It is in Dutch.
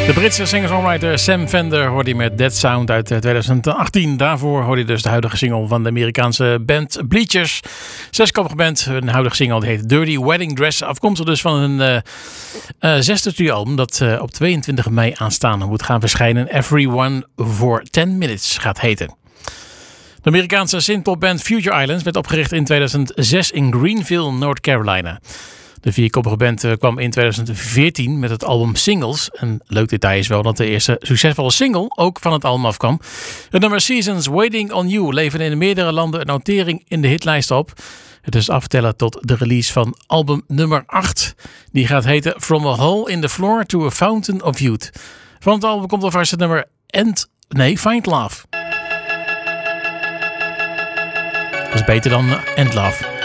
De Britse singer-songwriter Sam Fender hoorde je met Dead Sound uit 2018. Daarvoor hoorde je dus de huidige single van de Amerikaanse band Bleachers. Zeskoppige band. Hun huidige single die heet Dirty Wedding Dress. Afkomstig dus van hun zesde studioalbum dat op 22 mei aanstaande moet gaan verschijnen. Everyone for 10 Minutes gaat heten. De Amerikaanse synthpopband Future Islands werd opgericht in 2006 in Greenville, North Carolina. De vierkoppige band kwam in 2014 met het album Singles. Een leuk detail is wel dat de eerste succesvolle single ook van het album afkwam. Het nummer Seasons Waiting on You leverde in meerdere landen een notering in de hitlijst op. Het is af te tellen tot de release van album nummer 8. Die gaat heten From a Hole in the Floor to a Fountain of Youth. Van het album komt alvast het nummer Find Love. Dat is beter dan End Love.